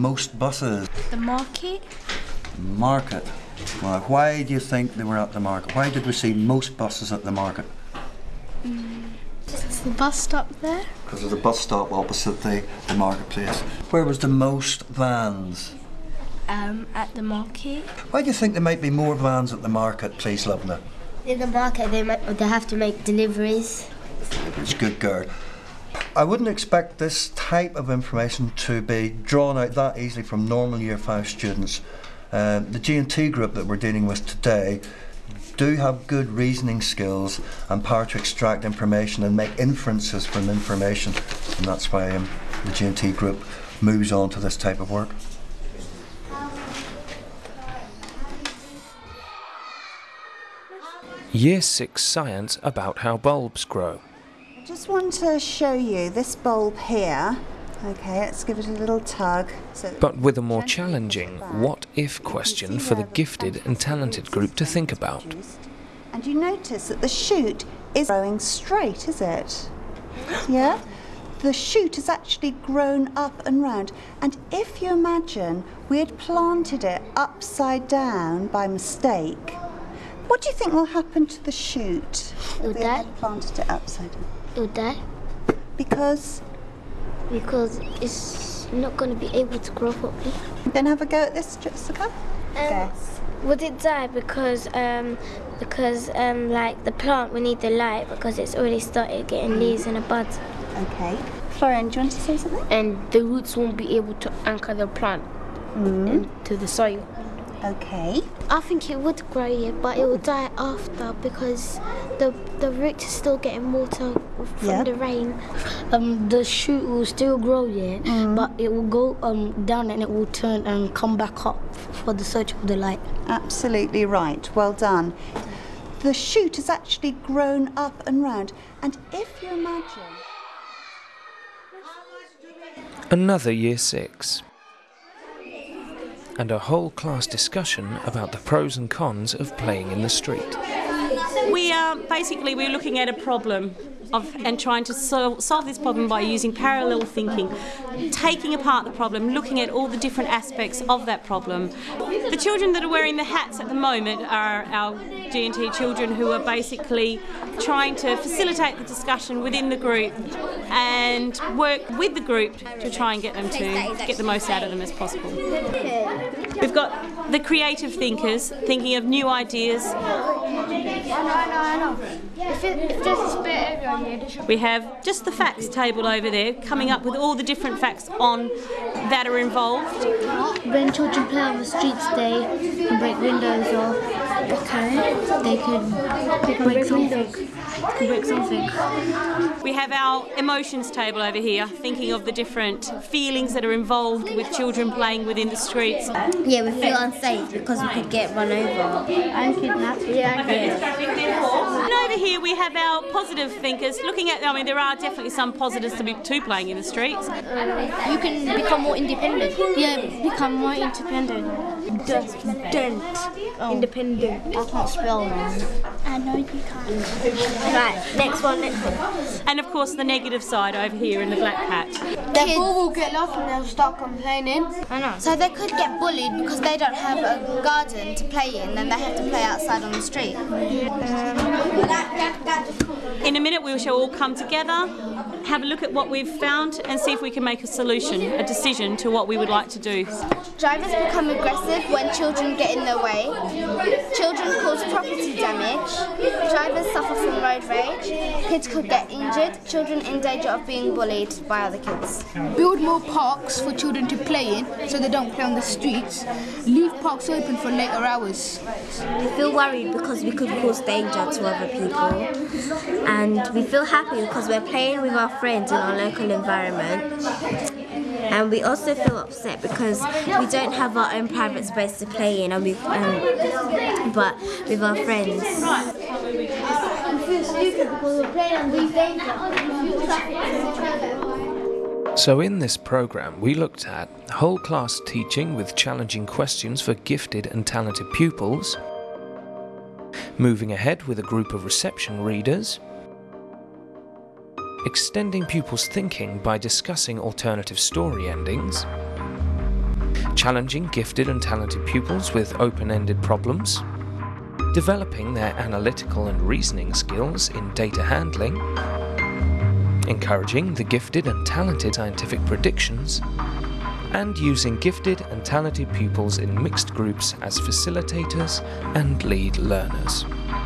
most buses? The market. Market. Well, why do you think they were at the market? Why did we see most buses at the market? Is the bus stop there? Because there's a bus stop opposite the marketplace. Where was the most vans? At the market. Why do you think there might be more vans at the market, please, Lovna? In the market, they have to make deliveries. It's good, girl. I wouldn't expect this type of information to be drawn out that easily from normal Year 5 students. The G&T group that we're dealing with today do have good reasoning skills and power to extract information and make inferences from information, and that's why the G&T group moves on to this type of work. Year 6 science about how bulbs grow. I just want to show you this bulb here. Okay, let's give it a little tug. But with a more challenging what-if question for the gifted and talented group to think about. And you notice that the shoot is growing straight, is it? Yeah? The shoot has actually grown up and round. And if you imagine we had planted it upside down by mistake, what do you think will happen to the shoot? It'll die. Planted it upside down. It'll die. Because? Because it's not going to be able to grow properly. Then have a go at this, Jessica. Guess. Would it die because like the plant will need the light because it's already started getting leaves and a bud. Okay. Florian, do you want to say something? And the roots won't be able to anchor the plant into the soil. Okay. I think it would grow yet, but it will die after because the roots are still getting water from the rain. The shoot will still grow yet, but it will go down and it will turn and come back up for the search of the light. Absolutely right. Well done. The shoot has actually grown up and round, and if you imagine... Another Year 6. And a whole class discussion about the pros and cons of playing in the street. We're looking at a problem and trying to solve this problem by using parallel thinking, taking apart the problem, looking at all the different aspects of that problem. The children that are wearing the hats at the moment are our G&T children who are basically trying to facilitate the discussion within the group and work with the group to try and get them to get the most out of them as possible. We've got the creative thinkers thinking of new ideas. I know. If there's a spare area on here, we have just the facts table over there, coming up with all the different facts that are involved. When children play on the streets, they can break windows or they could break something. We have our emotions table over here, thinking of the different feelings that are involved with children playing within the streets. Yeah, we feel unsafe because we could get run over. I'm kidnapped. Yeah, And over here we have our positive thinkers, looking at, there are definitely some positives to playing in the streets. You can become more independent. Yeah, become more independent. Independent. I can't spell, man. I know you can't. Right, next one. And of course the negative side over here in the black patch. Kids will get lost and they'll start complaining. I know. So they could get bullied because they don't have a garden to play in, then they have to play outside on the street. In a minute we shall all come together, have a look at what we've found and see if we can make a solution, a decision to what we would like to do. Drivers become aggressive when children get in their way. Children cause property damage. Drivers suffer from road rage. Kids could get injured. Children in danger of being bullied by other kids. Build more parks for children to play in so they don't play on the streets. Leave parks open for later hours. We feel worried because we could cause danger to other people. And we feel happy because we're playing with our friends in our local environment. And we also feel upset because we don't have our own private space to play in, but with our friends. We feel stupid because we're playing on these dangers. So in this programme we looked at whole class teaching with challenging questions for gifted and talented pupils, moving ahead with a group of reception readers, extending pupils' thinking by discussing alternative story endings, challenging gifted and talented pupils with open-ended problems, developing their analytical and reasoning skills in data handling, encouraging the gifted and talented scientific predictions, and using gifted and talented pupils in mixed groups as facilitators and lead learners.